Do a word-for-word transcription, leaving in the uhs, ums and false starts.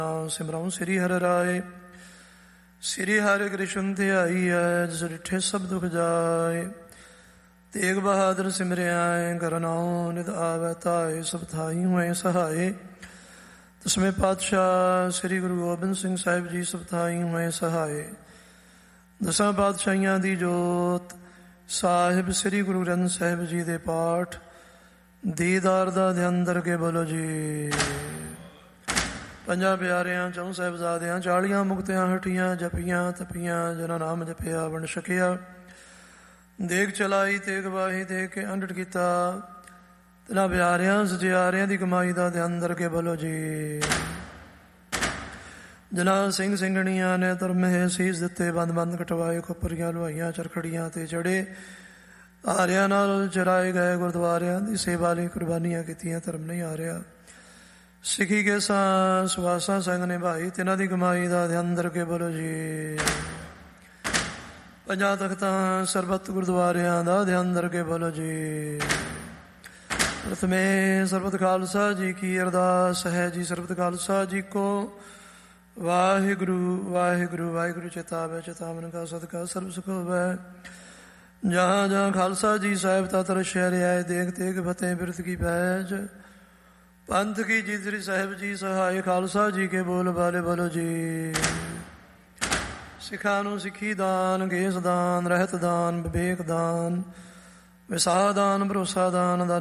ਸਿਮਰਉ ਸ੍ਰੀ ਹਰਿ ਰਾਏ। ਸ੍ਰੀ ਹਰਿ ਕ੍ਰਿਸ਼ਨ ਧਿਆਈਐ, ਜਿਸ ਡਿਠੇ ਸਭ ਦੁਖ ਜਾਏ। ਤੇਗ ਬਹਾਦਰ ਸਿਮਰਿਐ, ਕਰਨਾਉ ਨਿਤ ਆਵੈ ਧਾਇ। ਸਭ ਥਾਈ ਹੋਏ ਸਹਾਏ, ਦਸਵੇਂ ਪਾਤਸ਼ਾਹ ਸ੍ਰੀ ਗੁਰੂ ਗੋਬਿੰਦ ਸਿੰਘ ਸਾਹਿਬ ਜੀ ਸਭ ਥਾਈ ਹੋਏ ਸਹਾਏ। ਦਸਾਂ ਪਾਤਸ਼ਾਹੀਆਂ ਦੀ ਜੋਤ ਸਾਹਿਬ ਸ੍ਰੀ ਗੁਰੂ ਗ੍ਰੰਥ ਸਾਹਿਬ ਜੀ ਦੇ ਪਾਠ ਦੀਦਾਰ ਦਾ ਧਿਆਨ ਕਰਕੇ ਬੋਲੋ ਜੀ। ਪੰਜਾਂ ਪਿਆਰਿਆਂ, ਚੌਂ ਸਾਹਿਬਜ਼ਾਦਿਆਂ, ਚਾਲੀਆਂ ਮੁਕਤਿਆਂ ਹਟੀਆਂ, ਜਪੀਆਂ ਤਪੀਆਂ, ਜਿਨ੍ਹਾਂ ਨਾਮ ਜਪਿਆ ਵੰਡ ਛਕਿਆ। ਦੇਗ ਚਲਾਈ ਤੇਗ ਵਾਹੀ ਦੇ ਕੇ ਅੰਡਟ ਕੀਤਾ, ਤਿਨਾਂ ਪਿਆਰਿਆਂ ਸਜਿਆਰਿਆਂ ਦੀ ਕਮਾਈ ਦਾ ਧਿਆਨ ਕਰਕੇ ਬੋਲੋ ਜੀ। ਜਿਨ੍ਹਾਂ ਸਿੰਘ ਸਿੰਘਣੀਆਂ ਨੇ ਧਰਮੇ ਸੀਸ ਦਿੱਤੇ, ਬੰਦ ਬੰਦ ਕਟਵਾਏ, ਖੋਪਰੀਆਂ ਲੁਹਾਈਆਂ, ਚਰਖੜੀਆਂ ਤੇ ਚੜੇ, ਆਰਿਆਂ ਨਾਲ ਚਰਾਏ ਗਏ ਗੁਰਦੁਆਰਿਆਂ ਦੀ ਸੇਵਾ ਲਈ ਕੁਰਬਾਨੀਆਂ ਕੀਤੀਆਂ, ਧਰਮ ਨਹੀਂ ਆ ਰਿਹਾ। ਸਿੱਖੀ ਕੇ ਸਾਂ ਸੁਆਸਾਂ ਸੰਗ ਨਿਭਾਈ, ਤਿਨਾਂ ਦੀ ਕਮਾਈ ਦਾ ਧਿਆਨ ਕਰਕੇ ਬੋਲੋ ਜੀ। ਪੰਜਾਂ ਤਖਤਾਂ ਸਰਬੱਤ ਗੁਰਦੁਆਰਿਆਂ ਦਾ ਧਿਆਨ ਕਰਕੇ ਬੋਲੋ ਜੀ। ਪ੍ਰਥਮੇ ਸਰਬੱਤ ਖਾਲਸਾ ਜੀ ਕੀ ਅਰਦਾਸ ਹੈ ਜੀ। ਸਰਬੱਤ ਖਾਲਸਾ ਜੀ ਕੋ ਵਾਹਿਗੁਰੂ ਵਾਹਿਗੁਰੂ ਵਾਹਿਗੁਰੂ ਚੇਤਾਵੈ, ਚੇਤਾਵਨ ਕਾ ਸਦਕਾ ਸਰਬ ਸੁਖ ਹੋਵੈ। ਜਹਾਂ ਜਹਾਂ ਖਾਲਸਾ ਜੀ ਸਾਹਿਬ ਤਾ ਤਰ ਸ਼ਹਿਰ ਆਏ, ਦੇਖ ਤੇਗ ਫਤਿਹ ਬਿਰਤ ਕੀ ਪੈਜ। ਪੰਥ ਕੀ ਜੀਤਰੀ ਸਾਹਿਬ ਜੀ ਸਹਾਏ, ਖਾਲਸਾ ਜੀ ਕੇ ਬੋਲ ਬਾਲੇ ਬੋਲੋ ਜੀ। ਸਿੱਖਾਂ ਨੂੰ ਸਿੱਖੀ ਦਾਨ, ਗੇਸ ਦਾਨ, ਰਹਿਤ ਦਾਨ, ਵਿਵੇਕ ਦਾਨ, ਵਿਸਾਹ ਦਾਨ, ਭਰੋਸਾ ਦਾਨ ਦਾ